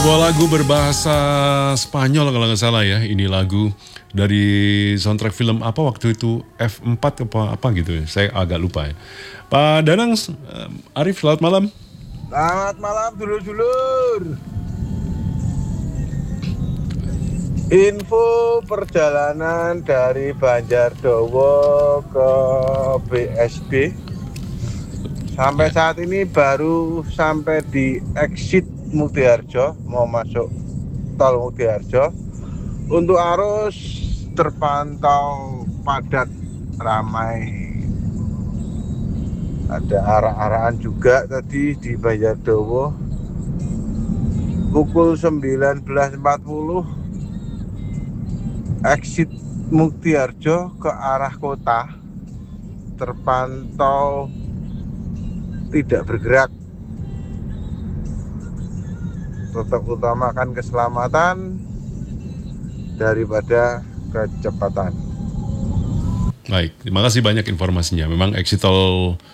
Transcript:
Sebuah lagu berbahasa Spanyol kalau nggak salah ya. Ini lagu dari soundtrack film apa waktu itu, F4 apa gitu ya. Saya agak lupa ya. Pak Danang, Arif, selamat malam. Selamat malam dulur-dulur. Info perjalanan dari Banjardowo ke BSD sampai Ya. saat ini baru sampai di exit Mutiharjo, mau masuk tol Mutiharjo. Untuk arus terpantau padat, ramai. Ada arah-arahan juga tadi di Banjardowo pukul 19.40 exit Mutiharjo ke arah kota terpantau tidak bergerak. Tetap utamakan keselamatan daripada kecepatan. Baik, terima kasih banyak informasinya. Memang exit tol